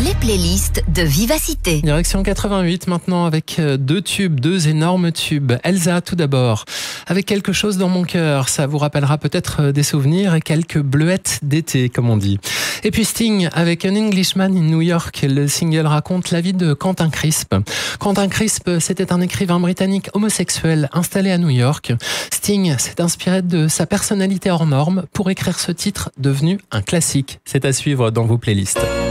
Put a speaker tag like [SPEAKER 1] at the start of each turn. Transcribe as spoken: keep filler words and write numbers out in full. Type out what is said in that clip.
[SPEAKER 1] Les playlists de Vivacité.
[SPEAKER 2] Direction quatre-vingt-huit maintenant avec deux tubes, deux énormes tubes. Elsa tout d'abord, avec quelque chose dans mon cœur. Ça vous rappellera peut-être des souvenirs et quelques bleuettes d'été, comme on dit. Et puis Sting avec An Englishman in New York. Le single raconte la vie de Quentin Crisp. Quentin Crisp, c'était un écrivain britannique homosexuel installé à New York. Sting s'est inspiré de sa personnalité hors norme pour écrire ce titre devenu un classique. C'est à suivre dans vos playlists.